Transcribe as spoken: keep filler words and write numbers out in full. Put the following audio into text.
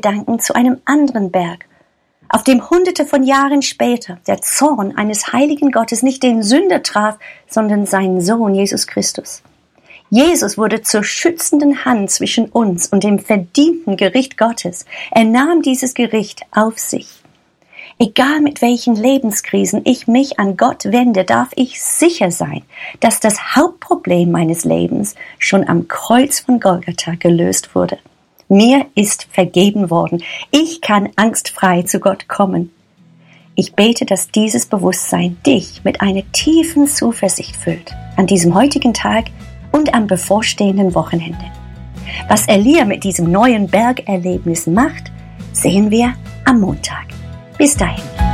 Gedanken zu einem anderen Berg, auf dem hunderte von Jahren später der Zorn eines heiligen Gottes nicht den Sünder traf, sondern seinen Sohn Jesus Christus. Jesus wurde zur schützenden Hand zwischen uns und dem verdienten Gericht Gottes. Er nahm dieses Gericht auf sich. Egal mit welchen Lebenskrisen ich mich an Gott wende, darf ich sicher sein, dass das Hauptproblem meines Lebens schon am Kreuz von Golgatha gelöst wurde. Mir ist vergeben worden. Ich kann angstfrei zu Gott kommen. Ich bete, dass dieses Bewusstsein dich mit einer tiefen Zuversicht füllt an diesem heutigen Tag und am bevorstehenden Wochenende. Was Elia mit diesem neuen Bergerlebnis macht, sehen wir am Montag. Bis dahin.